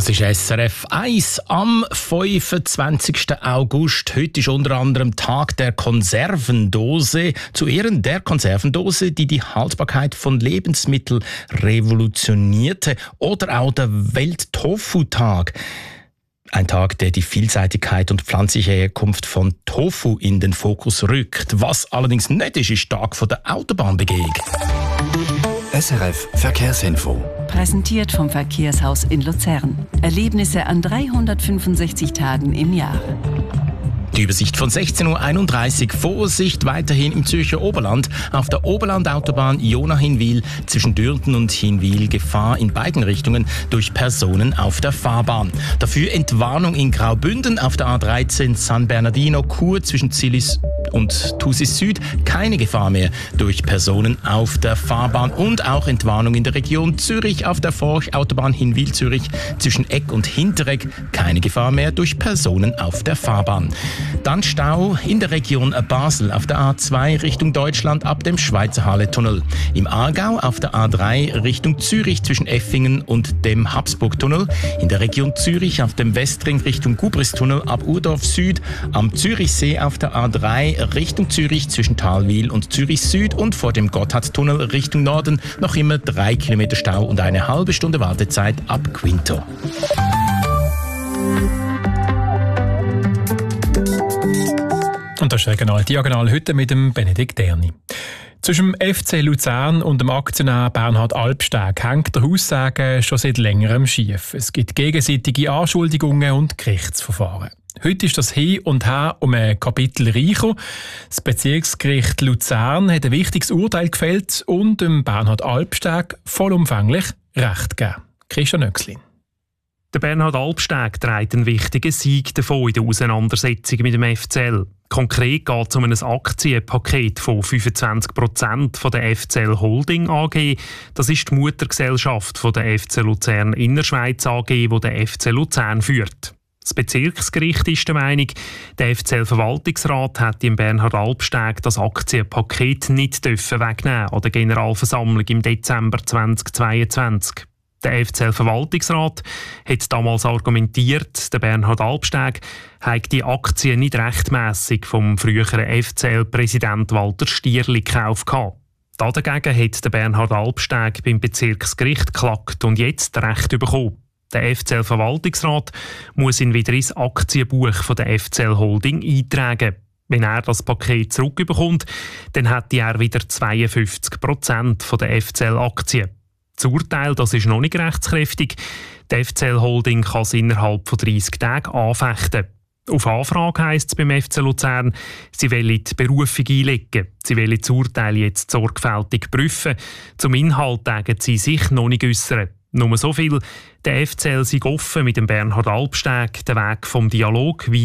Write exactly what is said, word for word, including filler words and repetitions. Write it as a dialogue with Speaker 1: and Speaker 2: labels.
Speaker 1: Das ist S R F eins am fünfundzwanzigsten August. Heute ist unter anderem Tag der Konservendose. Zu Ehren der Konservendose, die die Haltbarkeit von Lebensmitteln revolutionierte. Oder auch der Welt-Tofu-Tag. Ein Tag, der die Vielseitigkeit und pflanzliche Herkunft von Tofu in den Fokus rückt. Was allerdings nicht ist, ist Tag von der Autobahnbegehung.
Speaker 2: S R F Verkehrsinfo.
Speaker 3: Präsentiert vom Verkehrshaus in Luzern. Erlebnisse an dreihundertfünfundsechzig Tagen im Jahr.
Speaker 1: Die Übersicht von sechzehn Uhr einunddreißig. Vorsicht weiterhin im Zürcher Oberland. Auf der Oberlandautobahn Jona-Hinwil zwischen Dürnten und Hinwil Gefahr in beiden Richtungen durch Personen auf der Fahrbahn. Dafür Entwarnung in Graubünden auf der A dreizehn San Bernardino Chur zwischen Zillis und Thusis Süd. Keine Gefahr mehr durch Personen auf der Fahrbahn. Und auch Entwarnung in der Region Zürich auf der Forch-Autobahn Hinwil-Zürich zwischen Eck und Hinteregg. Keine Gefahr mehr durch Personen auf der Fahrbahn. Dann Stau in der Region Basel auf der A zwei Richtung Deutschland ab dem Schweizer Halle-Tunnel. Im Aargau auf der A drei Richtung Zürich zwischen Effingen und dem Habsburg-Tunnel. In der Region Zürich auf dem Westring Richtung Gubris-Tunnel ab Urdorf Süd. Am Zürichsee auf der A drei Richtung Zürich zwischen Talwil und Zürich Süd und vor dem Gotthardtunnel Richtung Norden noch immer drei Kilometer Stau und eine halbe Stunde Wartezeit ab Quinto.
Speaker 4: Und das ist Regional Diagonal heute mit dem Benedikt Derni. Zwischen dem F C Luzern und dem Aktionär Bernhard Albsteg hängt der Aussage schon seit längerem schief. Es gibt gegenseitige Anschuldigungen und Gerichtsverfahren. Heute ist das Hin und Her um ein Kapitel reicher. Das Bezirksgericht Luzern hat ein wichtiges Urteil gefällt und dem Bernhard Albsteg vollumfänglich Recht gegeben. Christian Nöxlin.
Speaker 5: Der Bernhard Albsteg trägt einen wichtigen Sieg davon in der Auseinandersetzung mit dem F C L. Konkret geht es um ein Aktienpaket von fünfundzwanzig Prozent von der F C L Holding A G. Das ist die Muttergesellschaft von der F C Luzern Innerschweiz A G, die der F C Luzern führt. Das Bezirksgericht ist der Meinung, der F C L-Verwaltungsrat hätte dem Bernhard Albsteg das Aktienpaket nicht wegnehmen an der Generalversammlung im Dezember zweitausendzweiundzwanzig. Der F C L-Verwaltungsrat hat damals argumentiert, der Bernhard Albsteg habe die Aktien nicht rechtmässig vom früheren F C L-Präsident Walter Stierli gekauft. Dagegen hat der Bernhard Albsteg beim Bezirksgericht geklagt und jetzt Recht bekommen. Der F C L-Verwaltungsrat muss ihn wieder ins Aktienbuch von der F C L Holding eintragen. Wenn er das Paket zurückbekommt, dann hätte er wieder zweiundfünfzig Prozent der F C L-Aktien. Das Urteil, das ist noch nicht rechtskräftig. Die F C L Holding kann es innerhalb von dreissig Tagen anfechten. Auf Anfrage heisst es beim F C Luzern, sie wollen die Berufung einlegen. Sie wollen das Urteil jetzt sorgfältig prüfen. Zum Inhalt sagen sie sich noch nicht äußern. Nur so viel, der F C L sei offen mit dem Bernhard Albsteg den Weg vom Dialog